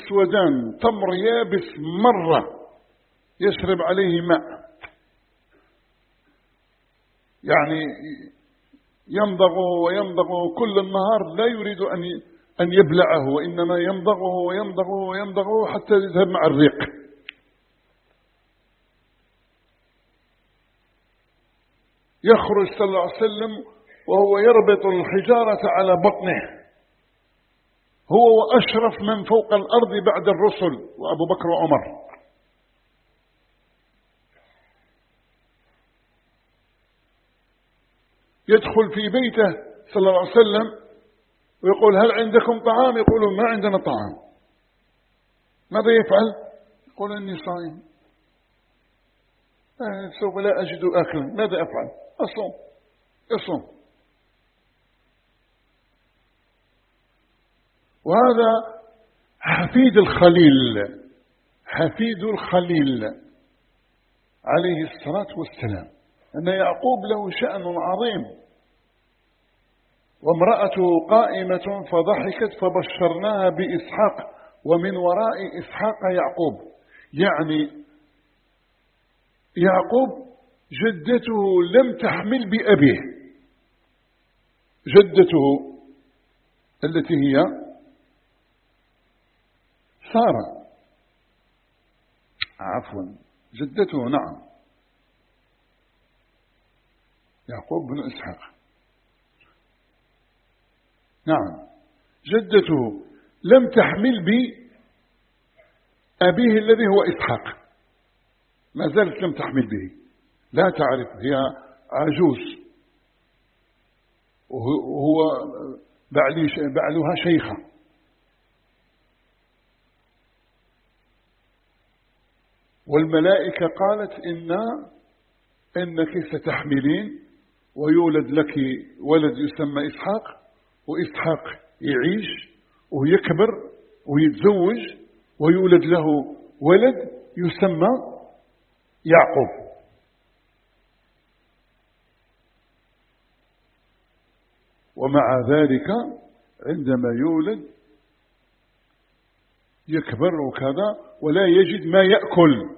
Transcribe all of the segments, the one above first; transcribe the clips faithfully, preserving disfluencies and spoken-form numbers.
أسودان، تمر يابس مرة يشرب عليه ماء، يعني يمضغه ويمضغه كل النهار، لا يريد أن أن يبلعه، وإنما يمضغه ويمضغه ويمضغه حتى يذهب مع الريق. يخرج صلى الله عليه وسلم وهو يربط الحجارة على بطنه، هو وأشرف من فوق الأرض بعد الرسل وأبو بكر وعمر. يدخل في بيته صلى الله عليه وسلم ويقول هل عندكم طعام؟ يقولون ما عندنا طعام. ماذا يفعل؟ يقول إني صائم، سوف لا أجد أكلا، ماذا أفعل؟ أصوم. يصوم. وهذا حفيد الخليل، حفيد الخليل عليه الصلاة والسلام، أن يعقوب له شأن عظيم. وامرأته قائمة فضحكت فبشرناها بإسحاق ومن وراء إسحاق يعقوب. يعني يعقوب جدته لم تحمل بأبيه، جدته التي هي سارة، عفوا جدته نعم يعقوب بن إسحاق، نعم جدته لم تحمل بأبيه الذي هو إسحاق، ما زالت لم تحمل به، لا تعرف، هي عجوز وهو بعلها شيخة. والملائكة قالت إن إنك ستحملين ويولد لك ولد يسمى إسحاق، وإسحاق يعيش ويكبر ويتزوج ويولد له ولد يسمى يعقوب. ومع ذلك عندما يولد يكبر وكذا ولا يجد ما يأكل.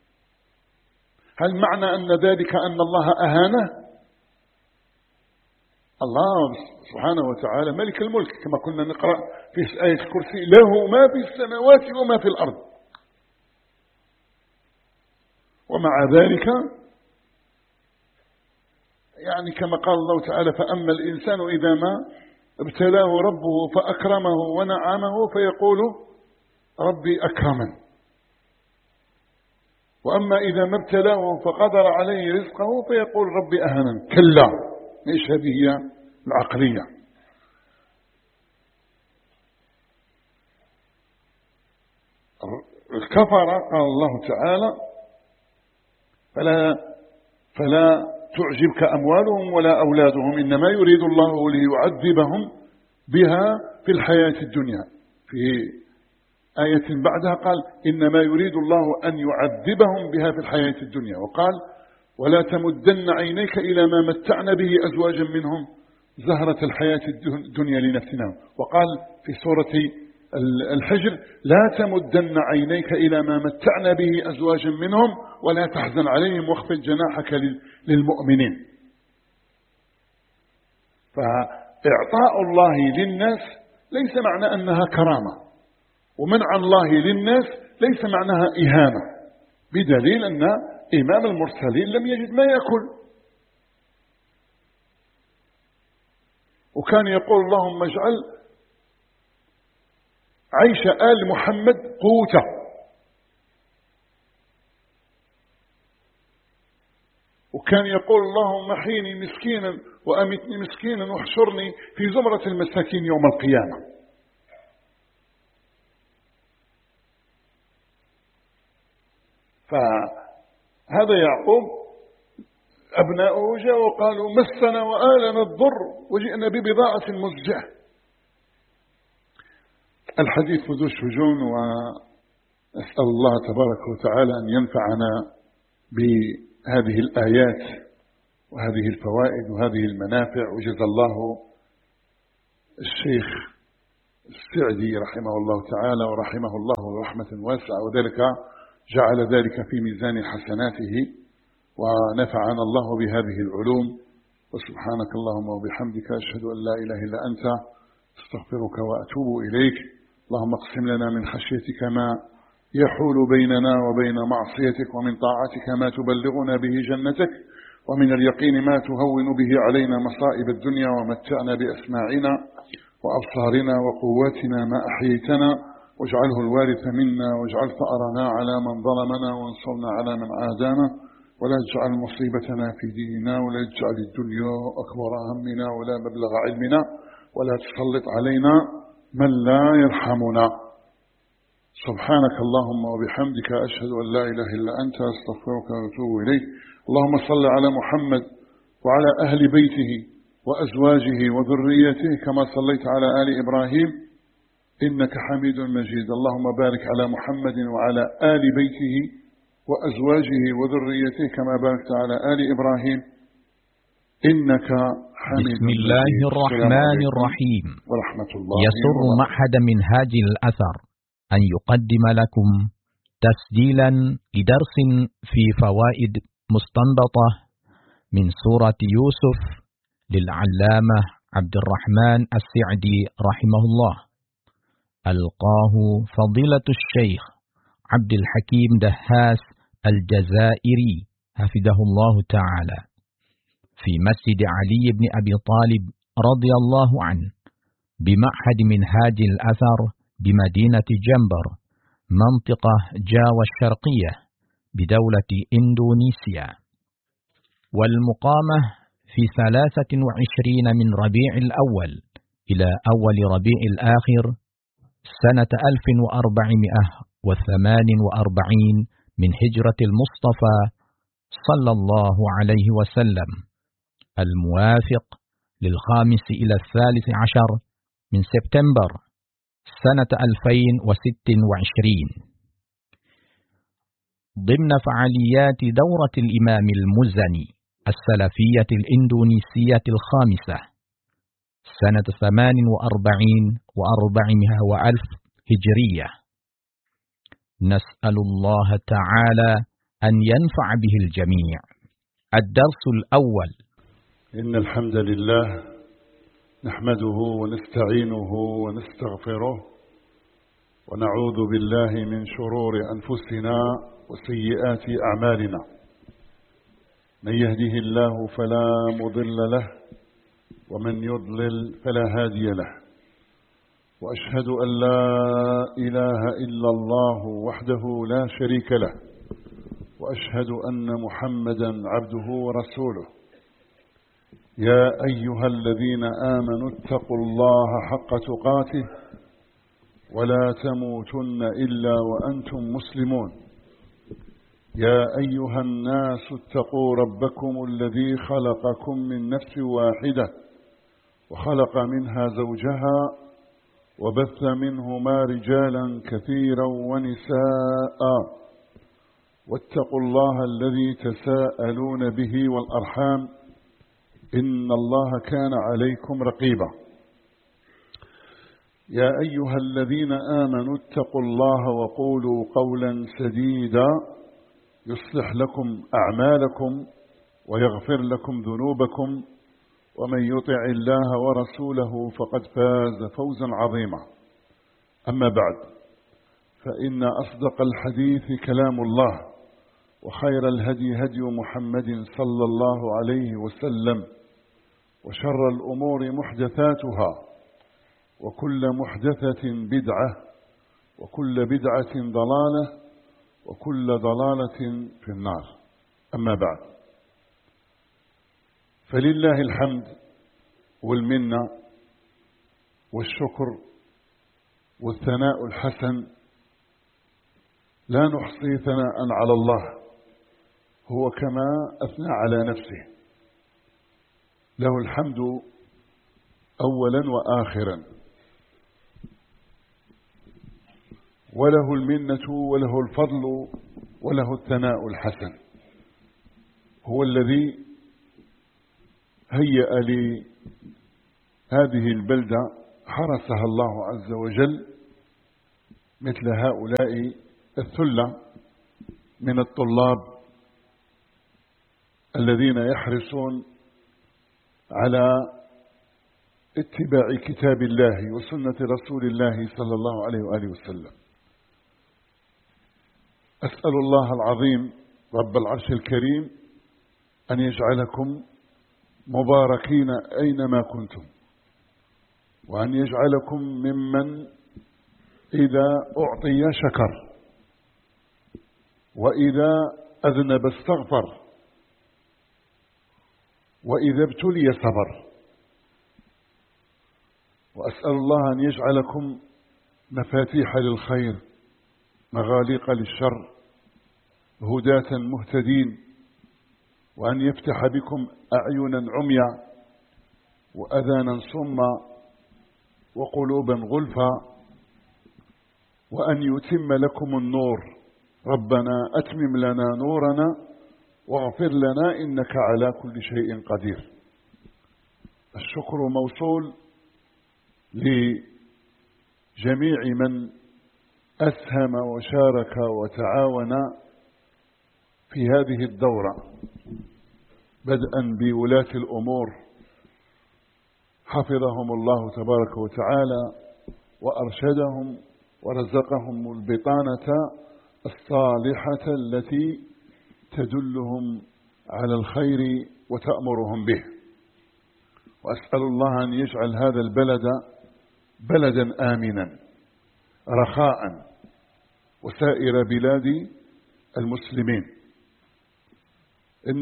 هل معنى أن ذلك أن الله أهانه؟ الله سبحانه وتعالى ملك الملك كما كنا نقرأ في آية الكرسي، له ما في السماوات وما في الأرض. ومع ذلك يعني كما قال الله تعالى فأما الإنسان إذا ما ابتلاه ربه فأكرمه ونعمه فيقول ربي أكرمن، وأما إذا ما ابتلاه فقدر عليه رزقه فيقول ربي أهنن. كلا، إيش هذه هي العقلية؟ الكفر قال الله تعالى فلا فلا تعجبك أموالهم ولا أولادهم إنما يريد الله ليعذبهم بها في الحياة الدنيا. في آية بعدها قال إنما يريد الله أن يعذبهم بها في الحياة الدنيا، وقال ولا تمدن عينيك إلى ما متعنا به أزواجا منهم زهرة الحياة الدنيا لنفتنهم. وقال في سورة الحجر لا تمدن عينيك إلى ما متعنا به أزواجا منهم ولا تحزن عليهم واخفض جناحك للمؤمنين. فإعطاء الله للناس ليس معنى أنها كرامة، ومنع الله للناس ليس معناها إهانة، بدليل أن إمام المرسلين لم يجد ما يأكل، وكان يقول اللهم اجعل عيش آل محمد قوتا. وكان يقول اللهم احيني مسكينا وأمتني مسكينا واحشرني في زمرة المساكين يوم القيامة. فهذا يعقوب أبناؤه جاءوا وقالوا مسنا وآلنا الضر وجئنا ببضاعة مزجاة. الحديث ذو شجون، وأسأل الله تبارك وتعالى أن ينفعنا بهذه الآيات وهذه الفوائد وهذه المنافع. وجزا الله الشيخ السعدي رحمه الله تعالى ورحمه الله رحمة واسعة، وذلك جعل ذلك في ميزان حسناته، ونفعنا الله بهذه العلوم. وسبحانك اللهم وبحمدك أشهد أن لا إله إلا أنت استغفرك وأتوب إليك. اللهم اقسم لنا من خشيتك ما يحول بيننا وبين معصيتك، ومن طاعتك ما تبلغنا به جنتك، ومن اليقين ما تهون به علينا مصائب الدنيا، ومتعنا بأسماعنا وأبصارنا وقواتنا ما أحييتنا، واجعله الوارث منا، واجعل ثأرنا على من ظلمنا، وانصرنا على من عادانا، ولا تجعل مصيبتنا في ديننا، ولا تجعل الدنيا أكبر همنا ولا مبلغ علمنا، ولا تسلط علينا من لا يرحمنا. سبحانك اللهم وبحمدك أشهد أن لا إله إلا أنت أستغفرك وأتوب إليك. اللهم صل على محمد وعلى أهل بيته وأزواجه وذريته كما صليت على آل إبراهيم إنك حميد مجيد. اللهم بارك على محمد وعلى آل بيته وأزواجه وذريته كما باركت على آل إبراهيم إنك حميد مجيد. بسم الله الرحمن الرحيم. ورحمة الله يسر معهد منهاج الأثر أن يقدم لكم تسجيلا لدرس في فوائد مستنبطة من سورة يوسف للعلامة عبد الرحمن السعدي رحمه الله. ألقاه فضيلة الشيخ عبد الحكيم دهاس الجزائري حفظه الله تعالى في مسجد علي بن أبي طالب رضي الله عنه بمعهد منهاج الأثر بمدينة جنبر منطقة جاوة الشرقية بدولة إندونيسيا، والمقامة في ثلاثة وعشرين من ربيع الأول إلى أول ربيع الآخر سنة ألف وأربعمائة وثمان وأربعين من هجرة المصطفى صلى الله عليه وسلم، الموافق للخامس إلى الثالث عشر من سبتمبر سنة ألفين وست وعشرين، ضمن فعاليات دورة الإمام المزني السلفية الإندونيسية الخامسة سنة ثمان وأربعين وأربعمائة وألف هجرية. نسأل الله تعالى أن ينفع به الجميع. الدرس الأول. إن الحمد لله نحمده ونستعينه ونستغفره، ونعوذ بالله من شرور أنفسنا وسيئات أعمالنا. من يهده الله فلا مضل له، ومن يضلل فلا هادي له. وأشهد أن لا إله إلا الله وحده لا شريك له، وأشهد أن محمدا عبده ورسوله. يا أيها الذين آمنوا اتقوا الله حق تقاته ولا تموتن إلا وأنتم مسلمون. يا أيها الناس اتقوا ربكم الذي خلقكم من نفس واحدة، وخلق منها زوجها، وبث منهما رجالا كثيرا ونساء، واتقوا الله الذي تساءلون به والأرحام إن الله كان عليكم رقيبا. يا أيها الذين آمنوا اتقوا الله وقولوا قولا سديدا يصلح لكم أعمالكم ويغفر لكم ذنوبكم، ومن يطع الله ورسوله فقد فاز فوزا عظيما. أما بعد، فإن أصدق الحديث كلام الله، وخير الهدي هدي محمد صلى الله عليه وسلم، وشر الأمور محدثاتها، وكل محدثة بدعة، وكل بدعة ضلالة، وكل ضلالة في النار. أما بعد، فلله الحمد والمنة والشكر والثناء الحسن، لا نحصي ثناء على الله، هو كما أثنى على نفسه، له الحمد أولا وآخرا، وله المنة وله الفضل وله الثناء الحسن. هو الذي هيأ لي هذه البلدة حرسها الله عز وجل مثل هؤلاء الثلة من الطلاب الذين يحرصون على اتباع كتاب الله وسنة رسول الله صلى الله عليه وآله وسلم. أسأل الله العظيم رب العرش الكريم أن يجعلكم مباركين أينما كنتم، وأن يجعلكم ممن إذا أعطي شكر، وإذا أذنب استغفر، وإذا ابتلي صبر. وأسأل الله أن يجعلكم مفاتيح للخير مغاليق للشر هداة مهتدين، وأن يفتح بكم أعينا عميا وأذانا صما وقلوبا غلفا، وأن يتم لكم النور. ربنا أتمم لنا نورنا واغفر لنا إنك على كل شيء قدير. الشكر موصول لجميع من أسهم وشارك وتعاون في هذه الدورة، بدءا بولاة الأمور حفظهم الله تبارك وتعالى وأرشدهم ورزقهم البطانة الصالحة التي تدلهم على الخير وتأمرهم به. وأسأل الله أن يجعل هذا البلد بلدا آمنا رخاء وسائر بلاد المسلمين. إن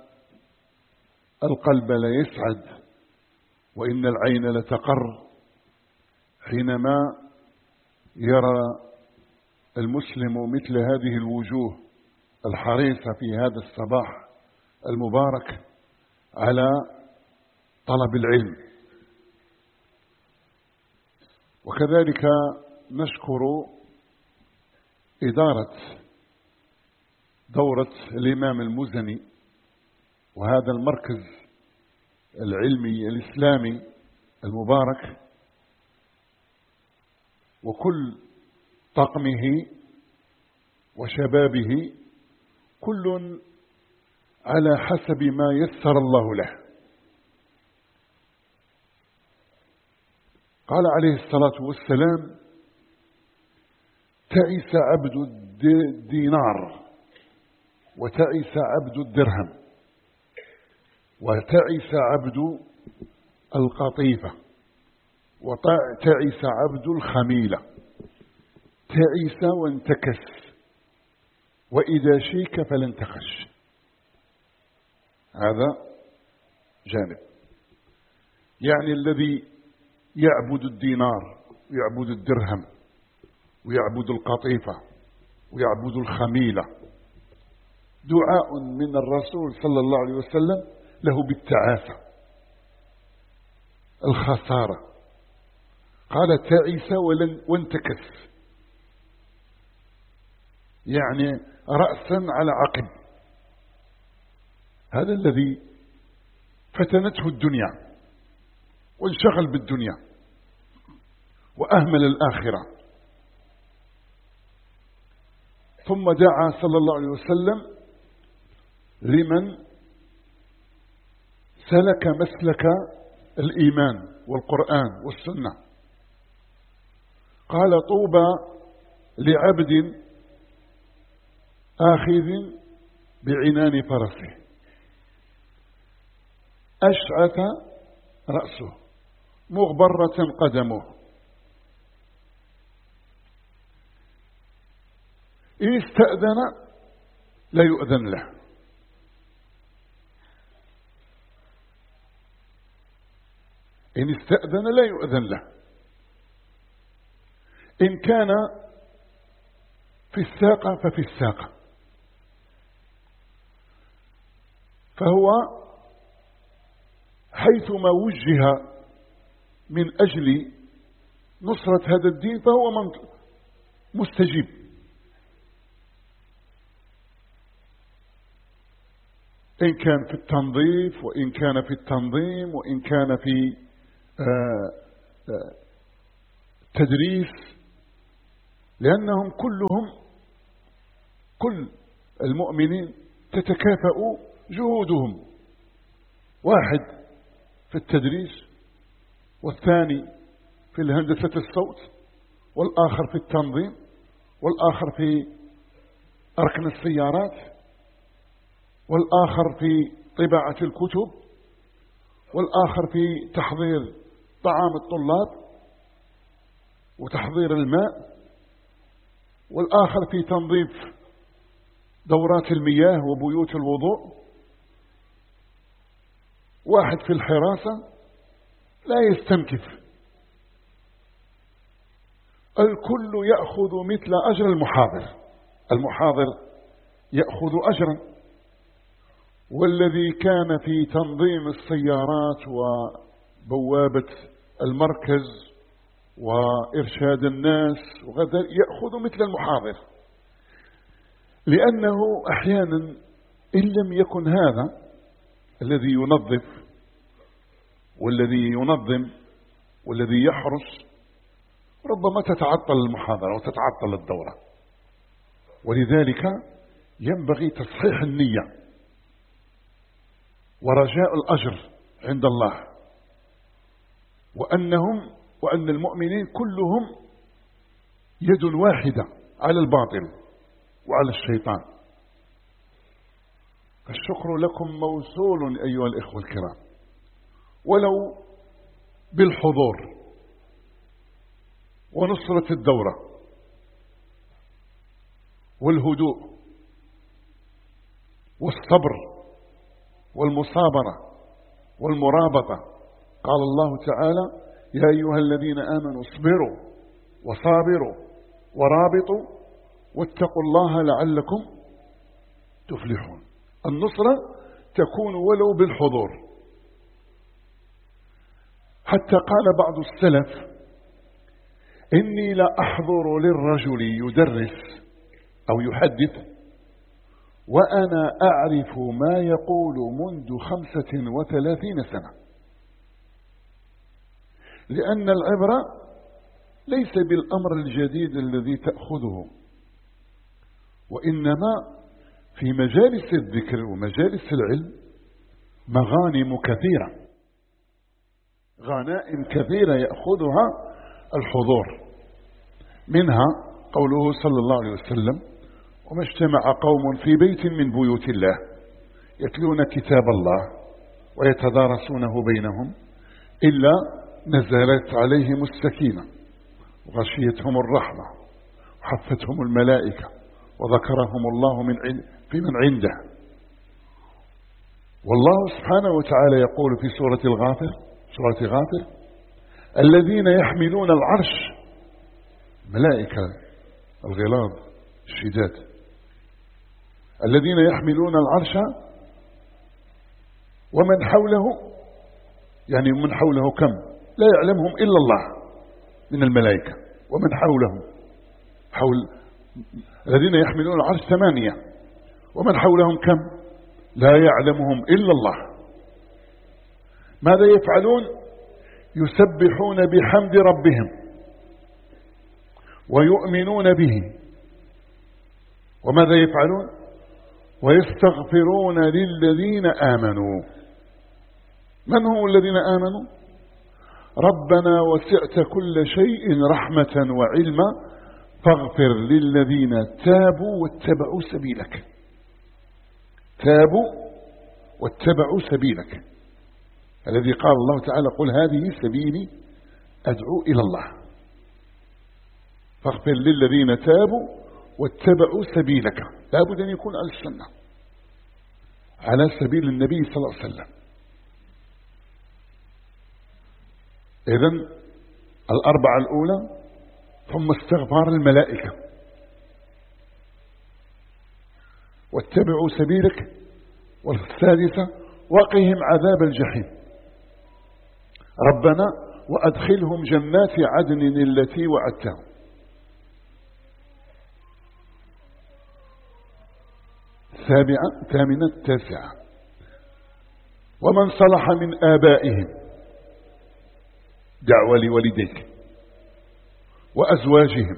القلب لا يسعد وإن العين لتقر حينما يرى المسلم مثل هذه الوجوه الحريصة في هذا الصباح المبارك على طلب العلم. وكذلك نشكر إدارة دورة الإمام المزني وهذا المركز العلمي الإسلامي المبارك وكل طاقمه وشبابه، كل على حسب ما يسر الله له. قال عليه الصلاة والسلام: تعس عبد الدينار وتعس عبد الدرهم وتعس عبد القطيفة وتعس عبد الخميلة. تعس وانتكس، وإذا شيك فلن تخش. هذا جانب، يعني الذي يعبد الدينار ويعبد الدرهم ويعبد القطيفة ويعبد الخميلة، دعاء من الرسول صلى الله عليه وسلم له بالتعاسة، الخسارة. قال: تعس ولن وانتكس، يعني رأسا على عقب. هذا الذي فتنته الدنيا وانشغل بالدنيا وأهمل الآخرة. ثم دعا صلى الله عليه وسلم لمن سلك مسلك الإيمان والقرآن والسنة. قال: طوبى لعبد آخذ بعنان فرسه أشعث رأسه مغبرة قدمه إن استأذن لا يؤذن له. إن استأذن لا يؤذن له. إن كان في الساقة ففي الساقة، فهو حيثما وجه من أجل نصرة هذا الدين فهو مستجيب. إن كان في التنظيف، وإن كان في التنظيم، وإن كان في تدريس، لأنهم كلهم كل المؤمنين تتكافأ جهودهم، واحد في التدريس، والثاني في الهندسة الصوت، والآخر في التنظيم، والآخر في أركن السيارات، والآخر في طباعة الكتب، والآخر في تحضير طعام الطلاب وتحضير الماء، والآخر في تنظيف دورات المياه وبيوت الوضوء، واحد في الحراسة، لا يستنكف، الكل يأخذ مثل أجر المحاضر، المحاضر يأخذ أجرا، والذي كان في تنظيم السيارات وبوابة المركز وإرشاد الناس وغدا يأخذ مثل المحاضر، لأنه أحيانا إن لم يكن هذا الذي ينظف والذي ينظم والذي يحرس ربما تتعطل المحاضرة وتتعطل الدورة. ولذلك ينبغي تصحيح النية ورجاء الأجر عند الله، وأنهم وأن المؤمنين كلهم يد واحدة على الباطل وعلى الشيطان. الشكر لكم موصول أيها الإخوة الكرام، ولو بالحضور ونصرة الدورة والهدوء والصبر والمصابرة والمرابطة. قال الله تعالى: يا أيها الذين آمنوا اصبروا وصابروا ورابطوا واتقوا الله لعلكم تفلحون. النصرة تكون ولو بالحضور، حتى قال بعض السلف: إني لا أحضر للرجل يدرس أو يحدث وأنا أعرف ما يقول منذ خمسة وثلاثين سنة، لأن العبرة ليس بالأمر الجديد الذي تأخذه، وإنما في مجالس الذكر ومجالس العلم مغانم كثيرة، غنائم كثيرة يأخذها الحضور، منها قوله صلى الله عليه وسلم: وما اجتمع قوم في بيت من بيوت الله يتلون كتاب الله ويتدارسونه بينهم إلا نزلت عليهم السكينة وغشيتهم الرحمة وحفتهم الملائكة وذكرهم الله من في من عنده. والله سبحانه وتعالى يقول في سورة الغافر سورة غافر: الذين يحملون العرش، ملائكة الغلاظ الشداد، الذين يحملون العرش ومن حوله، يعني من حوله كم؟ لا يعلمهم إلا الله من الملائكة. ومن حولهم، حول الذين يحملون العرش ثمانية، ومن حولهم كم؟ لا يعلمهم إلا الله. ماذا يفعلون؟ يسبحون بحمد ربهم ويؤمنون به. وماذا يفعلون؟ ويستغفرون للذين آمنوا. من هم الذين آمنوا؟ ربنا وسعت كل شيء رحمة وعلما فاغفر للذين تابوا واتبعوا سبيلك. تابوا واتبعوا سبيلك، الذي قال الله تعالى: قل هذه سبيلي أدعو إلى الله. فاغفر للذين تابوا واتبعوا سبيلك، لا بد أن يكون على السنة، على سبيل النبي صلى الله عليه وسلم. إذن الأربعة الأولى، ثم استغفار الملائكة، واتبعوا سبيلك، والسادسة وقهم عذاب الجحيم. ربنا وأدخلهم جنات عدن التي وعدتهم. سابعة ثامنة تاسعة، ومن صلح من آبائهم، دعوة لوالديك، وأزواجهم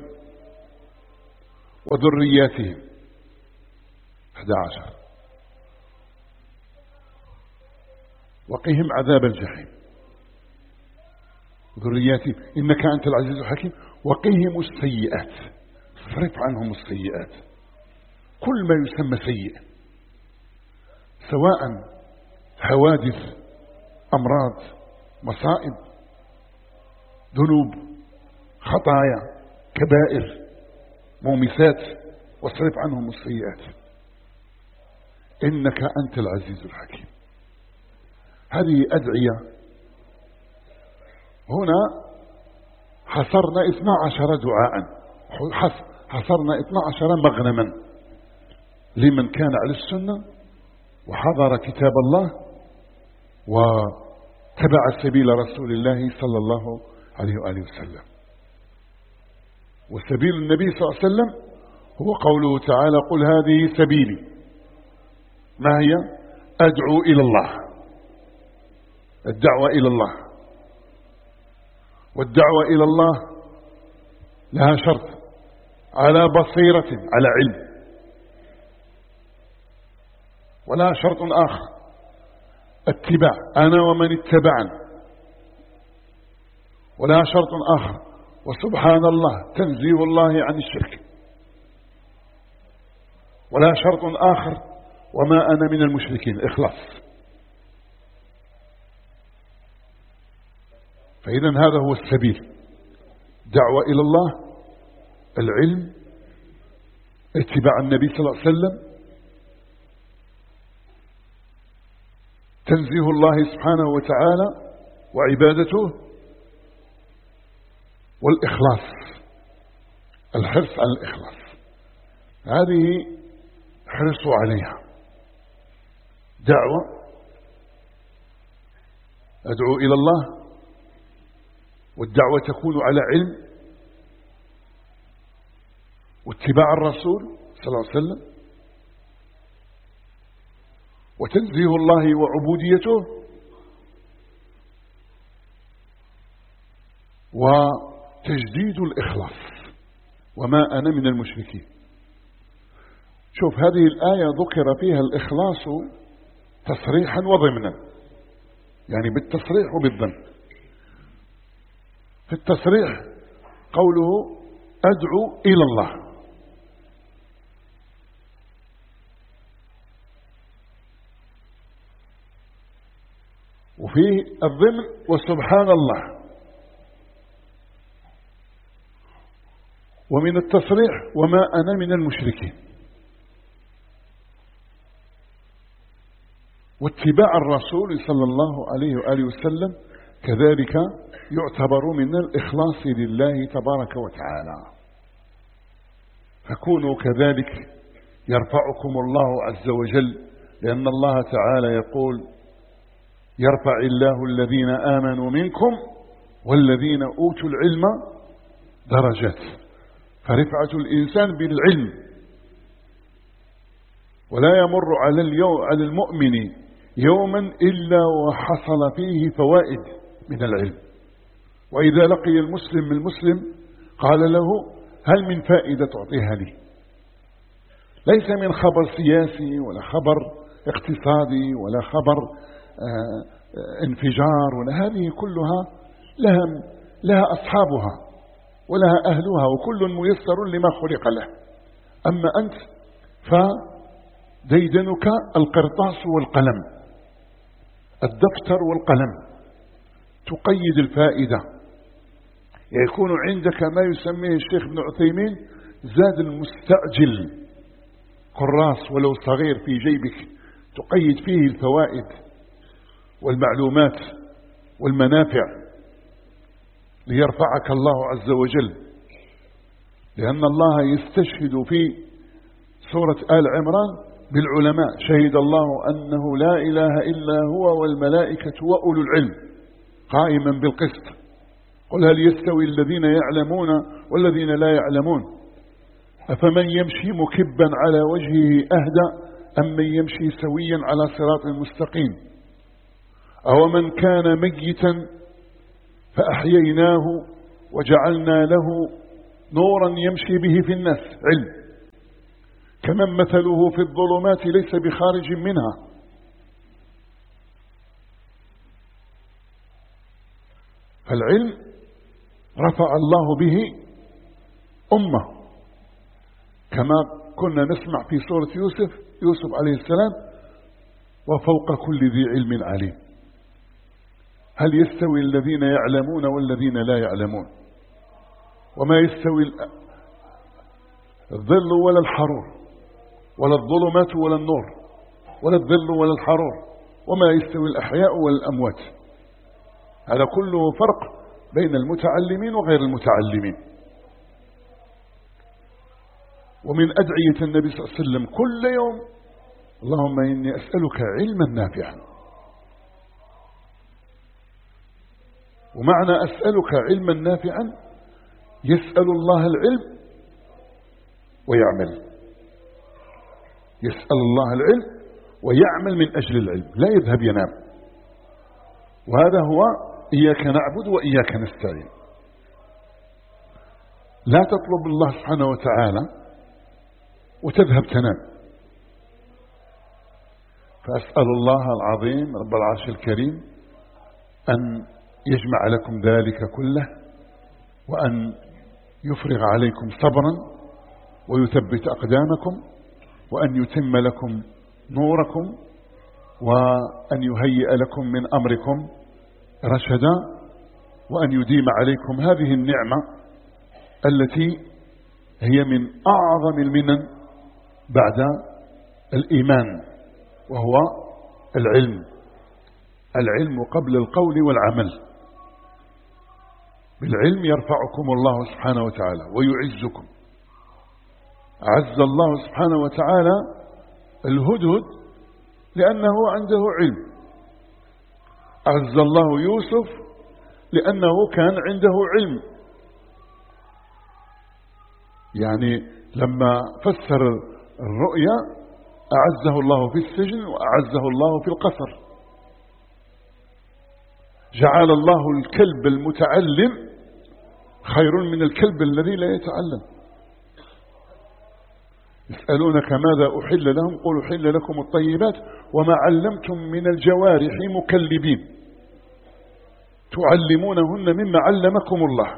وذرياتهم. أحد عشر. وقهم عذاب الجحيم. ذرياتهم إنك أنت العزيز الحكيم. وقهم السيئات، صرف عنهم السيئات، كل ما يسمى سيء، سواء حوادث، أمراض، مصائب، ذنوب، خطايا، كبائر، مومسات، واصرف عنهم السيئات إنك أنت العزيز الحكيم. هذه أدعية هنا حصرنا اثنا عشر دعاء، حصرنا اثنا عشر مغنما لمن كان على السنة وحضر كتاب الله وتبع سبيل رسول الله صلى الله عليه وآله وسلم. وسبيل النبي صلى الله عليه وسلم هو قوله تعالى: قل هذه سبيلي. ما هي؟ أدعو إلى الله، الدعوة إلى الله. والدعوة إلى الله لها شرط: على بصيرة، على علم. ولها شرط آخر: اتباع، أنا ومن اتبعني. ولها شرط آخر: وسبحان الله، تنزيه الله عن الشرك. ولها شرط آخر: وما أنا من المشركين، إخلاص. فإذا هذا هو السبيل: دعوة إلى الله، العلم، اتباع النبي صلى الله عليه وسلم، تنزيه الله سبحانه وتعالى وعبادته، والإخلاص، الحرص على الإخلاص. هذه حرصوا عليها. دعوة، أدعو إلى الله، والدعوة تكون على علم واتباع الرسول صلى الله عليه وسلم، وتنزيه الله وعبوديته، وتجديد الإخلاص. وما أنا من المشركين. شوف، هذه الآية ذكر فيها الإخلاص تصريحا وضمنا، يعني بالتصريح وبالضمن. في التصريح قوله: أدعو إلى الله. وفي الضمن: وسبحان الله. ومن التصريح: وما أنا من المشركين. واتباع الرسول صلى الله عليه وآله وسلم كذلك يعتبر من الإخلاص لله تبارك وتعالى. فكونوا كذلك يرفعكم الله عز وجل، لأن الله تعالى يقول: يرفع الله الذين آمنوا منكم والذين أوتوا العلم درجات. فرفعة الإنسان بالعلم، ولا يمر على اليوم على المؤمن يوما إلا وحصل فيه فوائد من العلم. وإذا لقي المسلم المسلم قال له: هل من فائدة تعطيها لي؟ ليس من خبر سياسي ولا خبر اقتصادي ولا خبر آه انفجار، ولا، هذه كلها لها, لها أصحابها ولها أهلها، وكل ميسر لما خلق له. أما أنت فديدنك القرطاس والقلم، الدفتر والقلم، تقيد الفائدة. يكون عندك ما يسميه الشيخ ابن عثيمين زاد المستعجل، كراس ولو صغير في جيبك تقيد فيه الفوائد والمعلومات والمنافع ليرفعك الله عز وجل. لأن الله يستشهد في سورة آل عمران بالعلماء: شهد الله أنه لا إله إلا هو والملائكة وأولو العلم قائما بالقسط. قل هل يستوي الذين يعلمون والذين لا يعلمون؟ أفمن يمشي مكبا على وجهه أهدى أم من يمشي سويا على صراط مستقيم؟ أو من كان ميتا فأحييناه وجعلنا له نورا يمشي به في الناس، علم. كمن مثله في الظلمات ليس بخارج منها. فالعلم رفع الله به أمة، كما كنا نسمع في سورة يوسف يوسف عليه السلام: وفوق كل ذي علم عليم. هل يستوي الذين يعلمون والذين لا يعلمون؟ وما يستوي الظل ولا الحرور، ولا الظلمات ولا النور، ولا الظل ولا الحرور، وما يستوي الأحياء ولا الأموات. هذا كله فرق بين المتعلمين وغير المتعلمين. ومن أدعية النبي صلى الله عليه وسلم كل يوم: اللهم إني أسألك علما نافعا. ومعنى أسألك علما نافعا يسأل الله العلم ويعمل، يسأل الله العلم ويعمل من أجل العلم، لا يذهب ينام. وهذا هو إياك نعبد وإياك نستعين. لا تطلب الله سبحانه وتعالى وتذهب تنام. فأسأل الله العظيم رب العرش الكريم أن يجمع لكم ذلك كله، وأن يفرغ عليكم صبرا ويثبت أقدامكم، وأن يتم لكم نوركم، وأن يهيئ لكم من أمركم رشدا، وأن يديم عليكم هذه النعمة التي هي من أعظم المنن بعد الإيمان، وهو العلم. العلم قبل القول والعمل. بالعلم يرفعكم الله سبحانه وتعالى ويعزكم. أعز الله سبحانه وتعالى الهدهد لأنه عنده علم. أعز الله يوسف لأنه كان عنده علم. يعني لما فسر الرؤيا أعزه الله في السجن وأعزه الله في القصر. جعل الله الكلب المتعلم خير من الكلب الذي لا يتعلم. يسألونك ماذا أحل لهم قل أحل لكم الطيبات وما علمتم من الجوارح مكلبين تعلمونهن مما علمكم الله.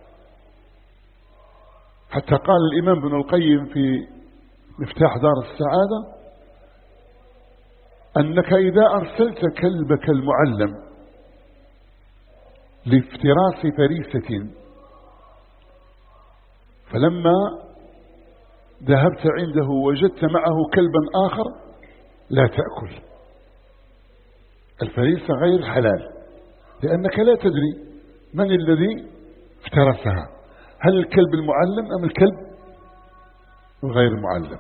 حتى قال الإمام ابن القيم في مفتاح دار السعادة أنك إذا أرسلت كلبك المعلم لافتراس فريسة، فلما ذهبت عنده وجدت معه كلبا آخر لا تأكل. الفريسة غير حلال، لأنك لا تدري من الذي افترسها، هل الكلب المعلم أم الكلب الغير المعلم.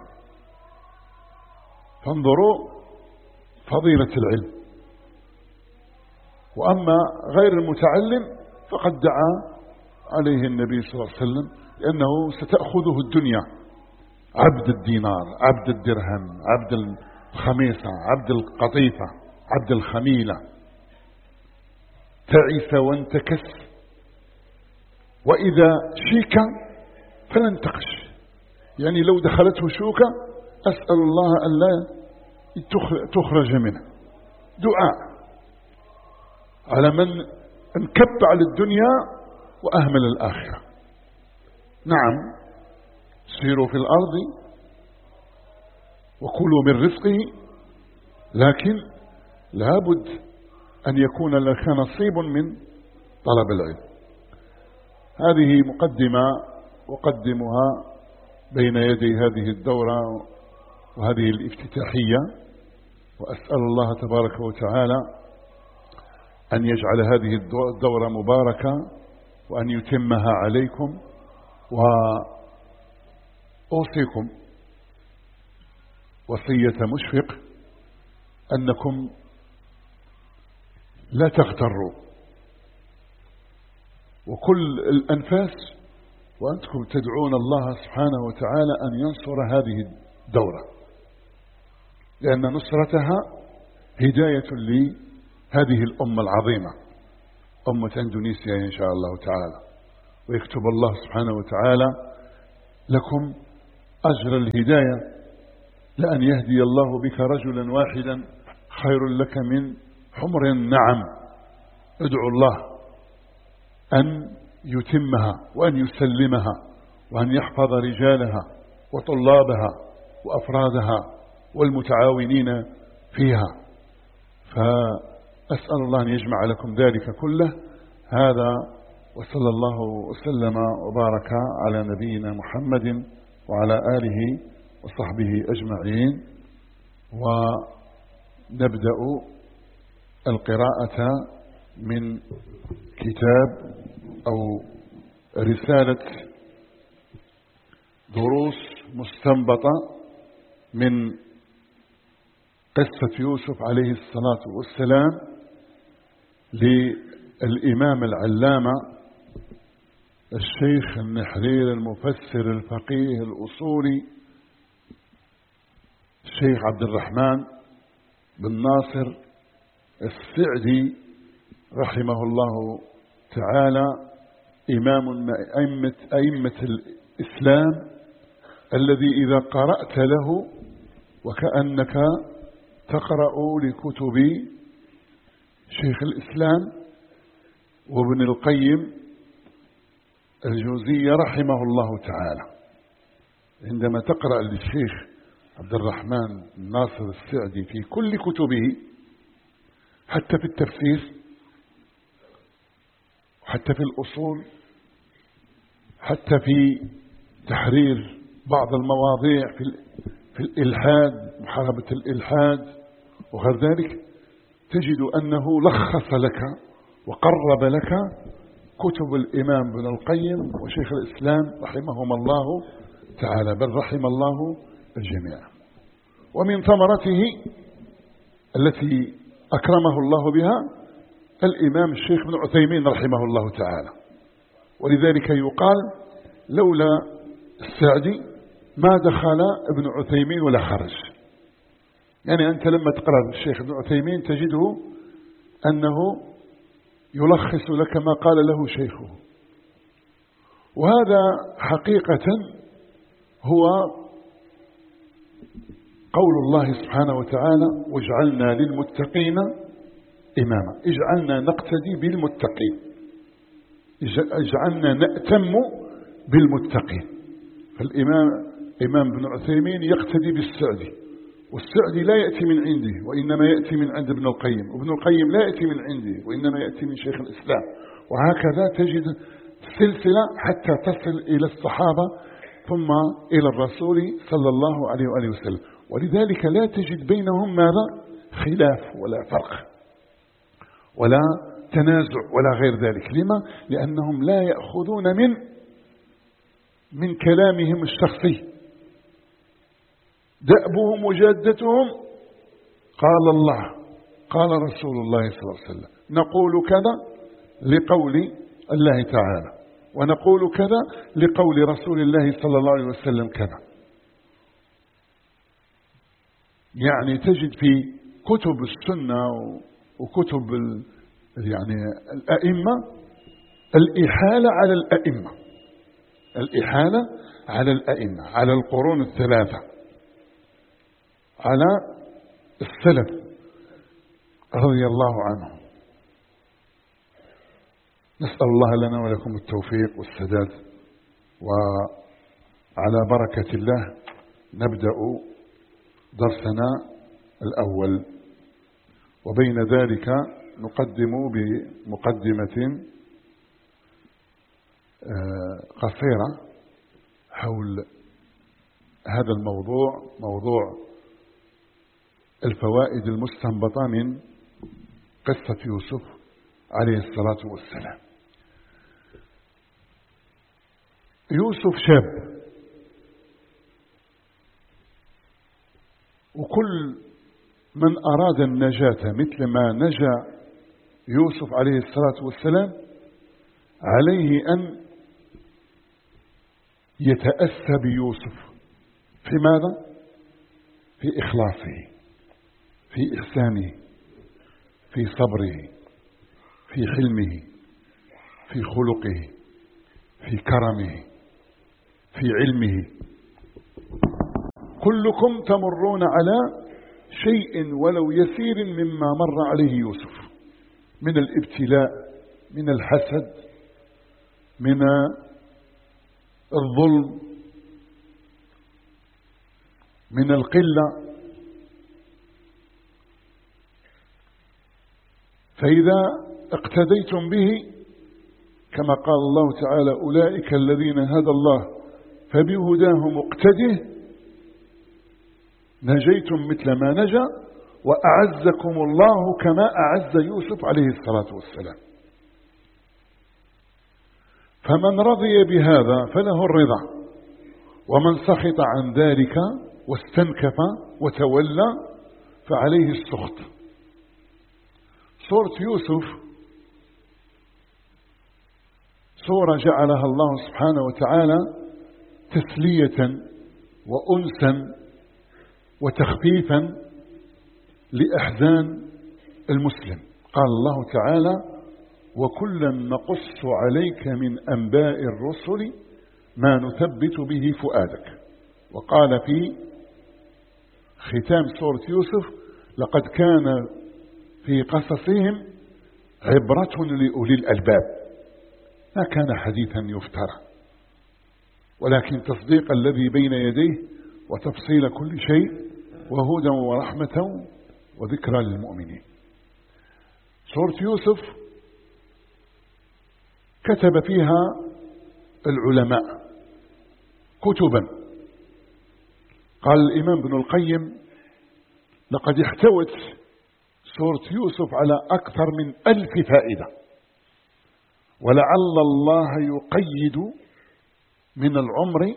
فانظروا فضيلة العلم. وأما غير المتعلم فقد دعا عليه النبي صلى الله عليه وسلم لأنه ستأخذه الدنيا: عبد الدينار، عبد الدرهم، عبد الخميصة، عبد القطيفة، عبد الخميلة. تعس وانتكس، وإذا شيك فلن تقش. يعني لو دخلته شوكة أسأل الله أن لا تخرج منه. دعاء على من انكب على الدنيا وأهمل الآخرة. نعم، سيروا في الأرض وكلوا من رزقه، لكن لابد أن يكون لك نصيب من طلب العلم. هذه مقدمة أقدمها بين يدي هذه الدورة وهذه الافتتاحية، وأسأل الله تبارك وتعالى أن يجعل هذه الدورة مباركة وأن يتمها عليكم. وأوصيكم وصية مشفق أنكم لا تغتروا، وكل الأنفاس وأنتم تدعون الله سبحانه وتعالى أن ينصر هذه الدورة، لأن نصرتها هداية لهذه الأمة العظيمة، أمة إندونيسيا إن شاء الله تعالى. ويكتب الله سبحانه وتعالى لكم أجر الهداية. لأن يهدي الله بك رجلا واحدا خير لك من حمر النعم. ادعو الله أن يتمها وأن يسلمها وأن يحفظ رجالها وطلابها وأفرادها والمتعاونين فيها. فأسأل الله أن يجمع لكم ذلك كله. هذا وصلى الله وسلم وبارك على نبينا محمد وعلى آله وصحبه أجمعين. ونبدأ القراءة من كتاب أو رسالة دروس مستنبطة من قصة يوسف عليه الصلاة والسلام للإمام العلامة الشيخ النحرير المفسر الفقيه الأصولي الشيخ عبد الرحمن بن ناصر السعدي رحمه الله تعالى، إمام من أئمة, أئمة الإسلام الذي إذا قرأت له وكأنك تقرأ لكتب شيخ الإسلام وابن القيم الجوزية رحمه الله تعالى. عندما تقرأ للشيخ عبد الرحمن بن ناصر السعدي في كل كتبه حتى في التفسير حتى في الأصول حتى في تحرير بعض المواضيع في, في الإلحاد محاربة الإلحاد وغير ذلك، تجد أنه لخص لك وقرب لك كتب الإمام ابن القيم وشيخ الإسلام رحمهم الله تعالى، بل رحم الله الجميع. ومن ثمرته التي أكرمه الله بها الإمام الشيخ ابن عثيمين رحمه الله تعالى. ولذلك يقال لولا السعدي ما دخل ابن عثيمين ولا خرج. يعني أنت لما تقرأ الشيخ ابن عثيمين تجده أنه يلخص لك ما قال له شيخه. وهذا حقيقة هو قول الله سبحانه وتعالى: واجعلنا للمتقين إماما. اجعلنا نقتدي بالمتقين، اجعلنا نأتم بالمتقين. فالإمام إمام ابن عثيمين يقتدي بالسعدي، والسعدي لا يأتي من عنده وإنما يأتي من عند ابن القيم، وابن القيم لا يأتي من عنده وإنما يأتي من شيخ الإسلام. وهكذا تجد سلسلة حتى تصل إلى الصحابة ثم إلى الرسول صلى الله عليه وآله وسلم. ولذلك لا تجد بينهم ماذا؟ خلاف ولا فرق ولا تنازع ولا غير ذلك. لما؟ لأنهم لا يأخذون من من كلامهم الشخصي. دأبهم وجادتهم قال الله قال رسول الله صلى الله عليه وسلم، نقول كذا لقول الله تعالى ونقول كذا لقول رسول الله صلى الله عليه وسلم كذا. يعني تجد في كتب السنة وكتب يعني الأئمة الإحالة على الأئمة، الإحالة على الأئمة، على القرون الثلاثة، على السلف رضي الله عنهم. نسأل الله لنا ولكم التوفيق والسداد. وعلى بركة الله نبدأ درسنا الأول، وبين ذلك نقدم بمقدمة قصيرة حول هذا الموضوع، موضوع الفوائد المستنبطة من قصة يوسف عليه الصلاة والسلام. يوسف شاب، وكل من أراد النجاة مثل ما نجا يوسف عليه الصلاة والسلام عليه أن يتأسى بيوسف في ماذا؟ في إخلاصه، في إحسانه، في صبره، في حلمه، في خلقه، في كرمه في علمه. كلكم تمرون على شيء ولو يسير مما مر عليه يوسف من الابتلاء، من الحسد، من الظلم، من القلة. فإذا اقتديتم به كما قال الله تعالى أولئك الذين هدى الله فبهداهم اقتده نجيتم مثل ما نجا وأعزكم الله كما أعز يوسف عليه الصلاة والسلام. فمن رضي بهذا فله الرضا، ومن سخط عن ذلك واستنكف وتولى فعليه السخط. سورة يوسف سورة جعلها الله سبحانه وتعالى تسلية وأنسا وتخفيفا لأحزان المسلم. قال الله تعالى وكلا نقص عليك من أنباء الرسل ما نثبت به فؤادك. وقال في ختام سورة يوسف لقد كان في قصصهم عبرة لأولي الألباب. ما كان حديثا يفترى ولكن تصديق الذي بين يديه وتفصيل كل شيء وهدى ورحمة وذكرى للمؤمنين. سورة يوسف كتب فيها العلماء كتبا. قال الإمام ابن القيم لقد احتوت سورة يوسف على أكثر من ألف فائدة، ولعل الله يقيد من العمر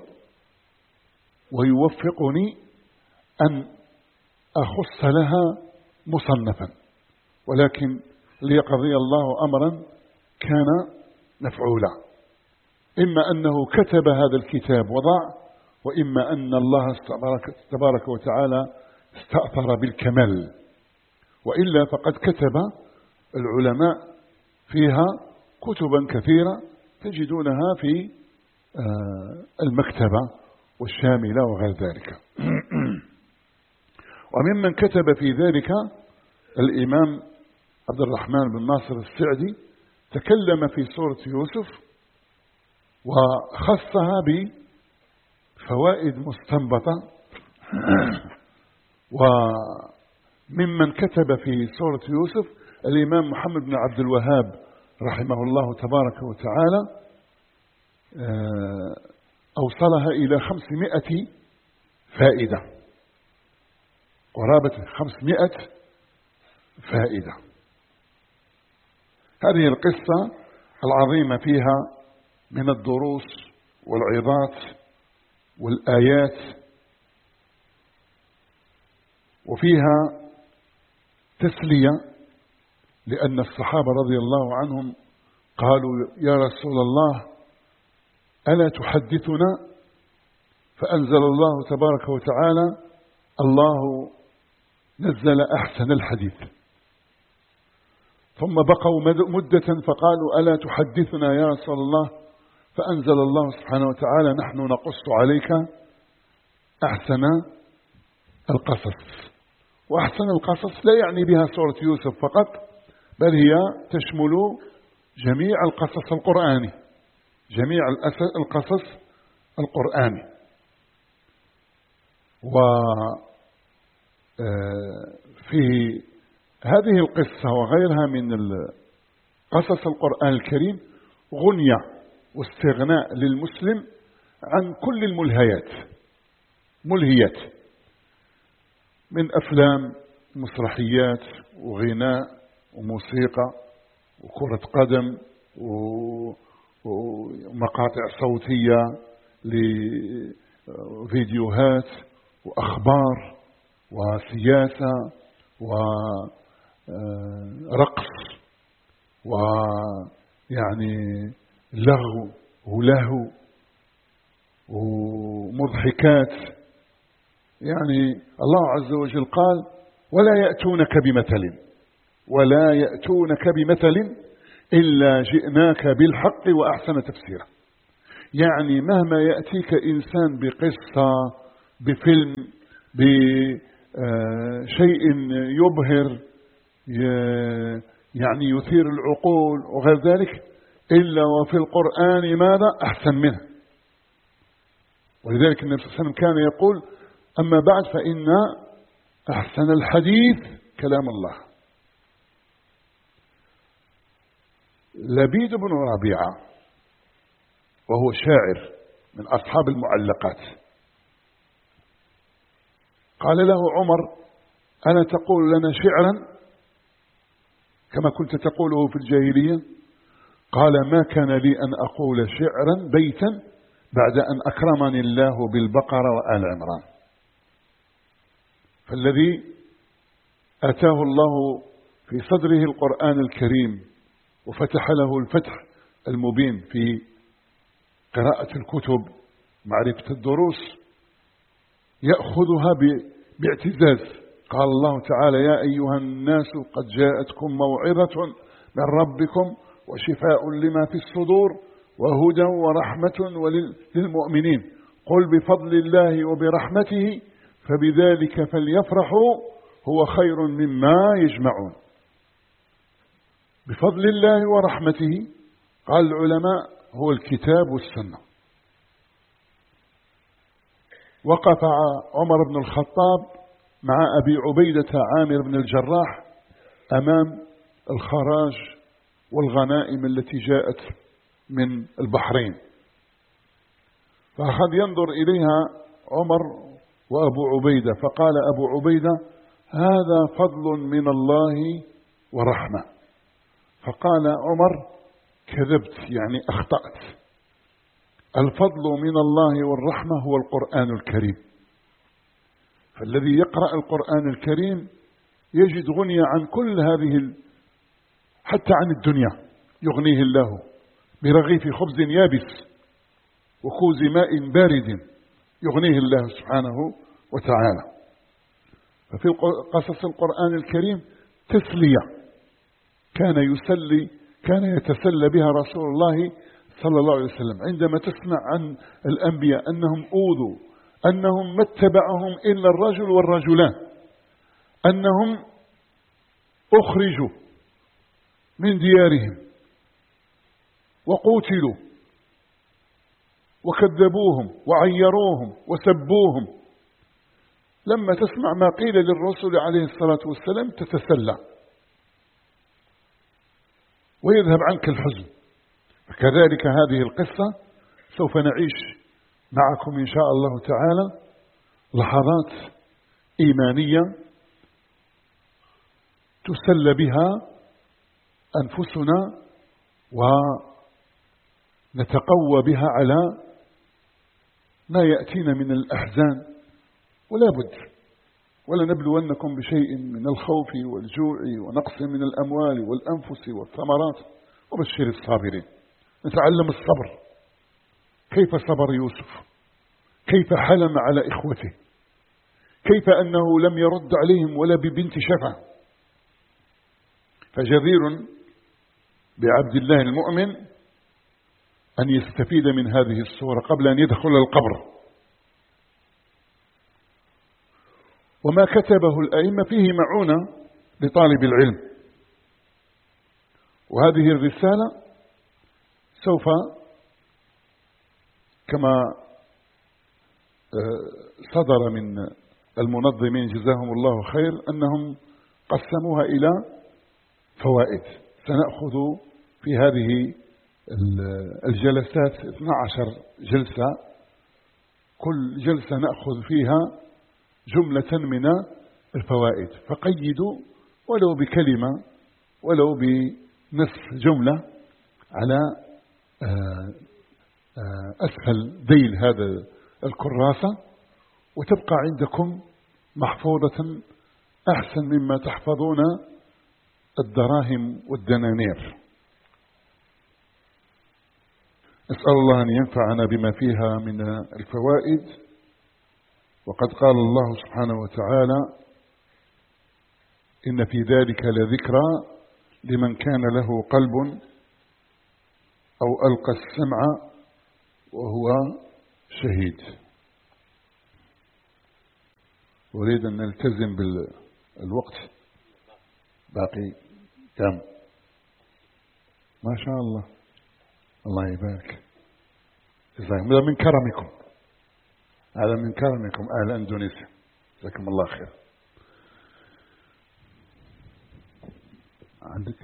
ويوفقني أن أخص لها مصنفا، ولكن ليقضي الله أمرا كان مفعولا. إما أنه كتب هذا الكتاب وضع، وإما أن الله تبارك وتعالى استأثر بالكمال، وإلا فقد كتب العلماء فيها كتبا كثيرة تجدونها في المكتبة والشاملة وغير ذلك. وممن كتب في ذلك الإمام عبد الرحمن بن ناصر السعدي، تكلم في سورة يوسف وخصها بفوائد مستنبطة. وممن كتب في سورة يوسف الإمام محمد بن عبد الوهاب رحمه الله تبارك وتعالى، أوصلها إلى خمسمائة فائدة، قرابة خمسمائة فائدة. هذه القصة العظيمة فيها من الدروس والعظات والآيات، وفيها تسلية، لأن الصحابة رضي الله عنهم قالوا يا رسول الله ألا تحدثنا؟ فأنزل الله تبارك وتعالى الله نزل أحسن الحديث. ثم بقوا مدة فقالوا ألا تحدثنا يا رسول الله؟ فأنزل الله سبحانه وتعالى نحن نقص عليك أحسن القصص. وأحسن القصص لا يعني بها سورة يوسف فقط، بل هي تشمل جميع القصص القرآني، جميع القصص القرآني. وفي هذه القصة وغيرها من قصص القرآن الكريم غنية واستغناء للمسلم عن كل الملهيات، ملهيات من أفلام، مسرحيات، وغناء، وموسيقى، وكرة قدم، ومقاطع صوتية لفيديوهات، وأخبار، وسياسة، ورقص، ويعني لغو ولهو ومضحكات. يعني الله عز وجل قال ولا يأتونك بمثل ولا يأتونك بمثل إلا جئناك بالحق وأحسن تفسيرا. يعني مهما يأتيك إنسان بقصة بفيلم بشيء يبهر يعني يثير العقول وغير ذلك، إلا وفي القرآن ماذا أحسن منه. ولذلك النبي صلى الله عليه وسلم كان يقول: أما بعد فإن أحسن الحديث كلام الله. لبيد بن ربيعة وهو شاعر من أصحاب المعلقات قال له عمر: ألا تقول لنا شعرا كما كنت تقوله في الجاهلية؟ قال: ما كان لي أن أقول شعرا بيتا بعد أن أكرمني الله بالبقرة وآل عمران. فالذي أتاه الله في صدره القرآن الكريم وفتح له الفتح المبين في قراءة الكتب معرفة الدروس يأخذها باعتزاز. قال الله تعالى: يا أيها الناس قد جاءتكم موعظة من ربكم وشفاء لما في الصدور وهدى ورحمة للمؤمنين قل بفضل الله وبرحمته فبذلك فليفرحوا هو خير مما يجمعون. بفضل الله ورحمته قال العلماء هو الكتاب والسنة. وقف عمر بن الخطاب مع أبي عبيدة عامر بن الجراح أمام الخراج والغنائم التي جاءت من البحرين، فأخذ ينظر إليها عمر وأبو عبيدة، فقال أبو عبيدة: هذا فضل من الله ورحمة. فقال عمر: كذبت، يعني أخطأت، الفضل من الله والرحمة هو القرآن الكريم. فالذي يقرأ القرآن الكريم يجد غنية عن كل هذه، حتى عن الدنيا يغنيه الله برغيف خبز يابس وكوز ماء بارد يغنيه الله سبحانه وتعالى. ففي قصص القرآن الكريم تسلية كان يسلي كان يتسلى بها رسول الله صلى الله عليه وسلم. عندما تسمع عن الأنبياء أنهم أوذوا، أنهم ما اتبعهم إلا الرجل والرجلان، أنهم أخرجوا من ديارهم وقتلوا وكذبوهم وعيروهم وسبوهم، لما تسمع ما قيل للرسول عليه الصلاة والسلام تتسلى ويذهب عنك الحزن. فكذلك هذه القصة سوف نعيش معكم إن شاء الله تعالى لحظات إيمانية تسلى بها أنفسنا ونتقوى بها على ما يأتينا من الأحزان. ولا بد ولنبلونكم بشيء من الخوف والجوع ونقص من الأموال والأنفس والثمرات وبشر الصابرين. نتعلم الصبر، كيف صبر يوسف، كيف حلم على إخوته، كيف أنه لم يرد عليهم ولا ببنت شفا. فجدير بعبد الله المؤمن أن يستفيد من هذه الصورة قبل أن يدخل القبر. وما كتبه الأئمة فيه معونة لطالب العلم، وهذه الرسالة سوف كما صدر من المنظمين جزاهم الله خير أنهم قسموها إلى فوائد. سنأخذ في هذه الجلسات اثنتي عشرة جلسة، كل جلسة نأخذ فيها جملة من الفوائد، فقيدوا ولو بكلمة ولو بنصف جملة على أسفل ذيل هذا الكراسة، وتبقى عندكم محفوظة أحسن مما تحفظون الدراهم والدنانير. أسأل الله أن ينفعنا بما فيها من الفوائد. وقد قال الله سبحانه وتعالى: إن في ذلك لذكرى لمن كان له قلب أو ألقى السمع وهو شهيد. أريد أن نلتزم بالوقت، باقي كم؟ ما شاء الله، الله يبارك، هذا من كرمكم، هذا من كرمكم أهل أندونيسيا، جزاكم الله خير. عندك؟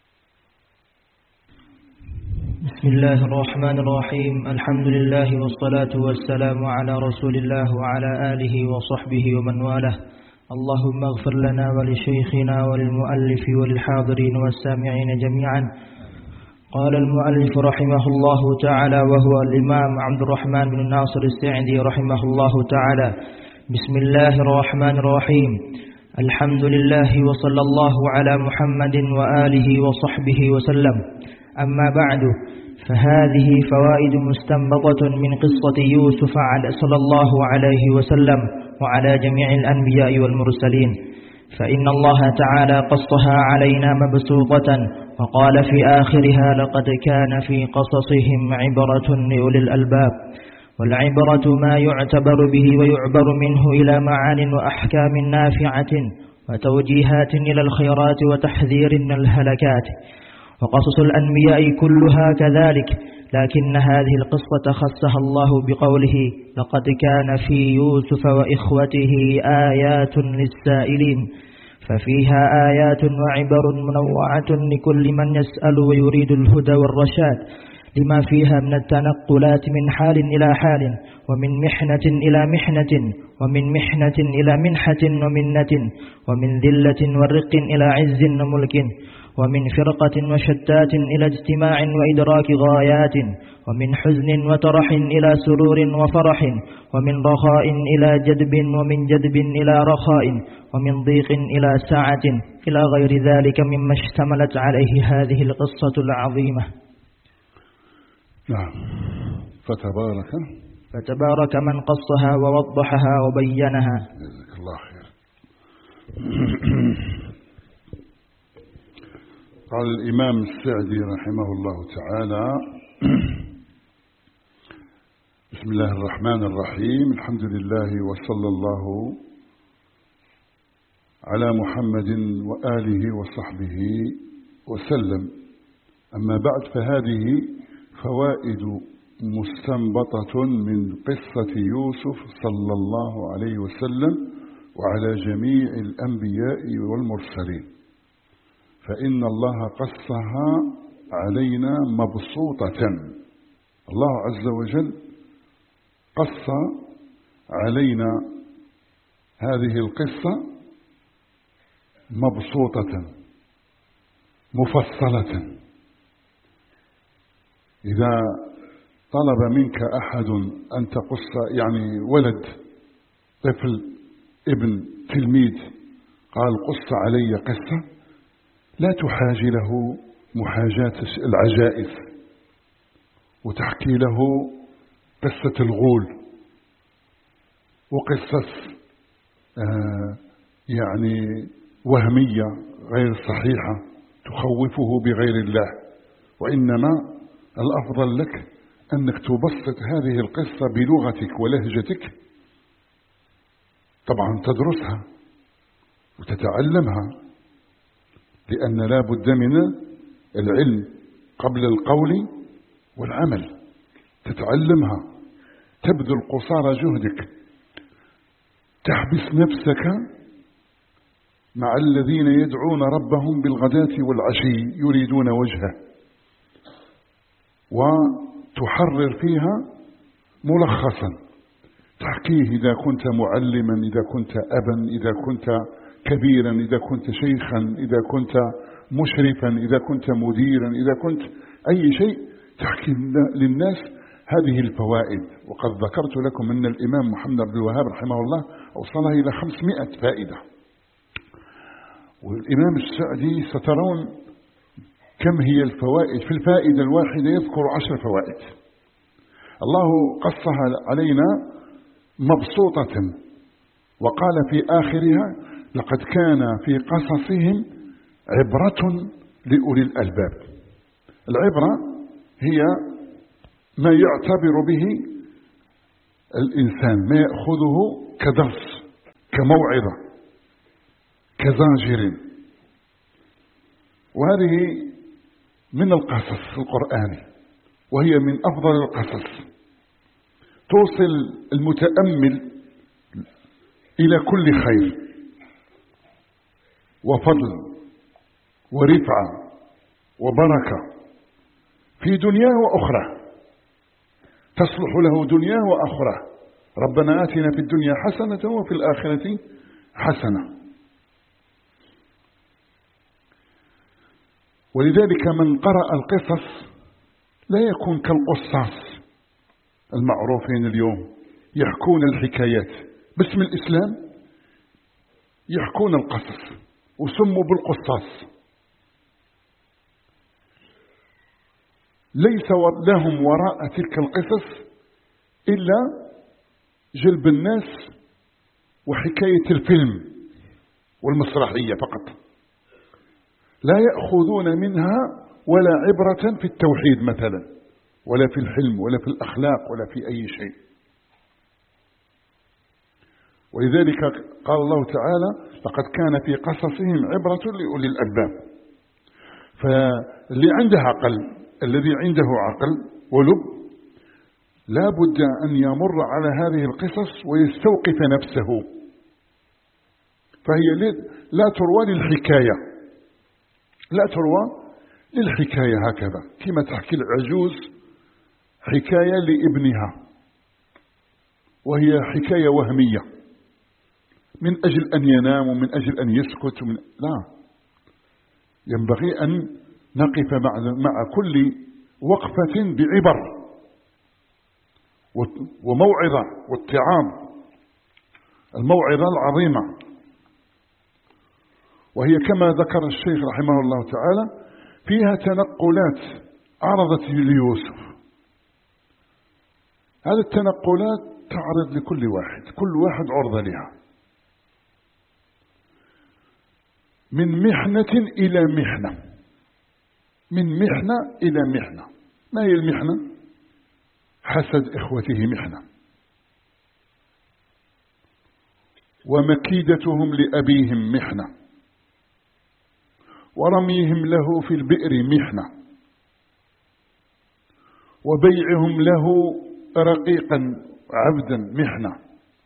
بسم الله الرحمن الرحيم. الحمد لله والصلاة والسلام على رسول الله وعلى آله وصحبه ومن والاه. اللهم اغفر لنا ولشيخنا وللمؤلف وللحاضرين والسامعين جميعا. قال المؤلف رحمه الله تعالى وهو الإمام عبد الرحمن بن ناصر السعدي رحمه الله تعالى: بسم الله الرحمن الرحيم. الحمد لله وصلى الله على محمد وآله وصحبه وسلم. أما بعد، فهذه فوائد مستنبطة من قصة يوسف صلى الله عليه وسلم وعلى جميع الأنبياء والمرسلين، فإن الله تعالى قصها علينا مبسوطة، وقال في آخرها: لقد كان في قصصهم عبرة لأولي الألباب. والعبرة ما يعتبر به ويعبر منه إلى معان وأحكام نافعة وتوجيهات إلى الخيرات وتحذير من الهلكات. وقصص الأنبياء كلها كذلك، لكن هذه القصة خصها الله بقوله: لقد كان في يوسف وإخوته آيات للسائلين، ففيها آيات وعبر منوعة لكل من يسأل ويريد الهدى والرشاد، لما فيها من التنقلات من حال إلى حال، ومن محنة إلى محنة، ومن محنة إلى منحة ومنة، ومن ذلة ورق إلى عز وملك، ومن فرقة وشتات إلى اجتماع وإدراك غايات، ومن حزن وترح إلى سرور وفرح، ومن رخاء إلى جدب، ومن جدب إلى رخاء، ومن ضيق إلى سعة، إلى غير ذلك مما اشتملت عليه هذه القصة العظيمة. نعم. فتبارك فتبارك من قصها ووضحها وبينها. جزاك الله خير. قال الإمام السعدي رحمه الله تعالى: بسم الله الرحمن الرحيم. الحمد لله وصلى الله على محمد وآله وصحبه وسلم. أما بعد، فهذه فوائد مستنبطة من قصة يوسف صلى الله عليه وسلم وعلى جميع الأنبياء والمرسلين، فإن الله قصها علينا مبسوطة. الله عز وجل قص علينا هذه القصة مبسوطة مفصلة. إذا طلب منك أحد أن تقص، يعني ولد، طفل، ابن، تلميذ، قال قص علي قصة، لا تحاجي له محاجاة العجائز وتحكي له قصة الغول وقصص آه يعني وهمية غير صحيحة تخوفه بغير الله، وإنما الأفضل لك أنك تبسط هذه القصة بلغتك ولهجتك، طبعا تدرسها وتتعلمها، لأن لا بد من العلم قبل القول والعمل. تتعلمها، تبذل قصارى جهدك، تحبس نفسك مع الذين يدعون ربهم بالغداة والعشي يريدون وجهه، وتحرر فيها ملخصا تحكيه إذا كنت معلما، إذا كنت أبا، إذا كنت كبيرا، إذا كنت شيخا، إذا كنت مشرفا، إذا كنت مديرا، إذا كنت أي شيء، تحكي للناس هذه الفوائد. وقد ذكرت لكم أن الإمام محمد بن الوهاب رحمه الله أوصلها إلى خمسمائة فائدة، والإمام السعدي سترون كم هي الفوائد. في الفائدة الواحدة يذكر عشر فوائد. الله قصها علينا مبسوطة، وقال في آخرها: لقد كان في قصصهم عبرة لأولي الألباب. العبرة هي ما يعتبر به الإنسان، ما يأخذه كدرس، كموعظة، كزاجر. وهذه من القصص القرآني، وهي من أفضل القصص، توصل المتأمل إلى كل خير وفضل ورفعة وبركة في دنياه وأخرى، تصلح له دنياه وأخرى. ربنا آتنا في الدنيا حسنة وفي الآخرة حسنة. ولذلك من قرأ القصص لا يكون كالقصاص المعروفين اليوم، يحكون الحكايات باسم الإسلام، يحكون القصص وسموا بالقصاص. ليس لهم وراء تلك القصص إلا جلب الناس وحكاية الفيلم والمسرحية فقط، لا يأخذون منها ولا عبرة في التوحيد مثلا، ولا في الحلم، ولا في الأخلاق، ولا في أي شيء. ولذلك قال الله تعالى: لقد كان في قصصهم عبرة لأولي الألباب. فاللي عنده عقل، الذي عنده عقل ولب، لا بد أن يمر على هذه القصص ويستوقف نفسه. فهي لا تروى للحكاية، لا تروى للحكاية هكذا، كما تحكي العجوز حكاية لابنها، وهي حكاية وهمية من أجل أن ينام ومن أجل أن يسكت ومن... لا، ينبغي أن نقف مع, مع كل وقفة بعبر وموعظة واتعاظ، الموعظة العظيمة. وهي كما ذكر الشيخ رحمه الله تعالى فيها تنقلات عرضت ليوسف. هذه التنقلات تعرض لكل واحد، كل واحد عرضة لها، من محنة إلى محنة، من محنة إلى محنة. ما هي المحنة؟ حسد إخوته محنة، ومكيدتهم لأبيهم محنة، ورميهم له في البئر محنة، وبيعهم له رقيقا عبدا محنة،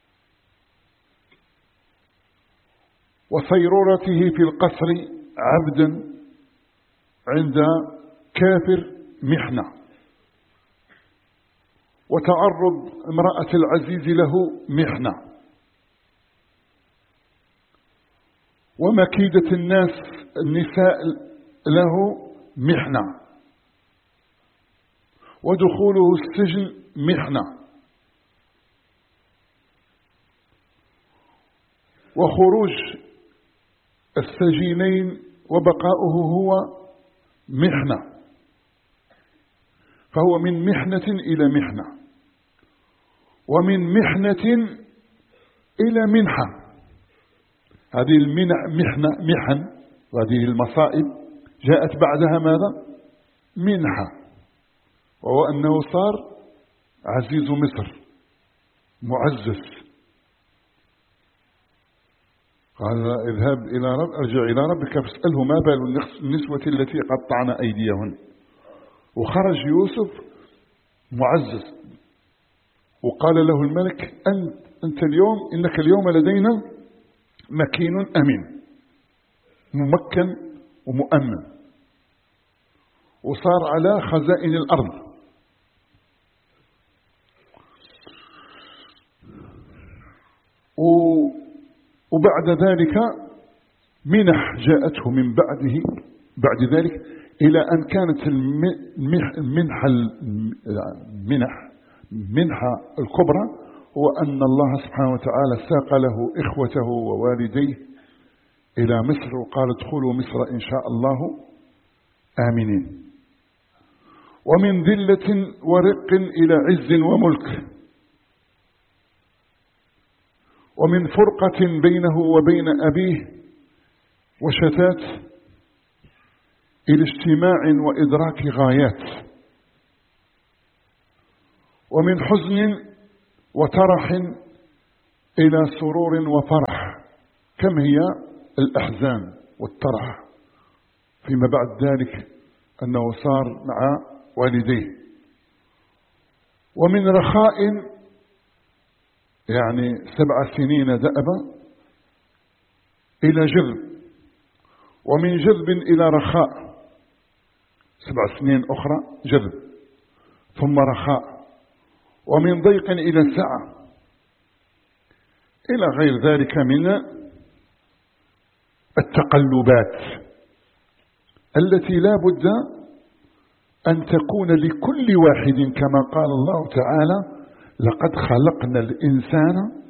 وصيرورته في القصر عبدا عند كافر محنة، وتعرض امرأة العزيز له محنة، ومكيدة الناس النساء له محنة، ودخوله السجن محنة، وخروج السجينين وبقاؤه هو محنة. فهو من محنة إلى محنة، ومن محنة إلى منحة. هذه المحنة محن، وهذه المصائب جاءت بعدها ماذا؟ منحة، وهو أنه صار عزيز مصر معزز. قال: اذهب إلى رب ارجع إلى ربك فاسأله ما بال النسوة التي قطعن أيديهن. وخرج يوسف معزز، وقال له الملك: أنت, أنت اليوم إنك اليوم لدينا مكين أمين، ممكن ومؤمن، وصار على خزائن الأرض. وبعد ذلك منح جاءته من بعده بعد ذلك، إلى أن كانت المنحة المنح منحة الكبرى هو أن الله سبحانه وتعالى ساق له إخوته ووالديه إلى مصر، وقال: ادخلوا مصر إن شاء الله آمنين. ومن ذلة ورق إلى عز وملك، ومن فرقة بينه وبين أبيه وشتات إلى اجتماع وإدراك غايات. ومن حزن وترح إلى سرور وفرح. كم هي الأحزان والترح فيما بعد ذلك أنه صار مع والديه. ومن رخاء يعني سبع سنين دأبا إلى جذب، ومن جذب إلى رخاء سبع سنين أخرى جذب ثم رخاء، ومن ضيق إلى سعة إلى غير ذلك من التقلبات التي لا بد أن تكون لكل واحد، كما قال الله تعالى: لقد خلقنا الإنسان